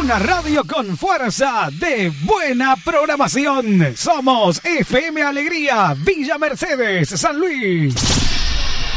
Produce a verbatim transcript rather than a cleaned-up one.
Una radio con fuerza de buena programación. Somos F M Alegría, Villa Mercedes, San Luis.